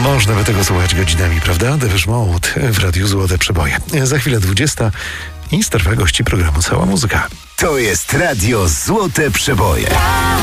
Można by tego słuchać godzinami, prawda? Depeche Mode w Radiu Złote Przeboje. Za chwilę 20 i Starwa gości programu Cała Muzyka. To jest Radio Złote Przeboje.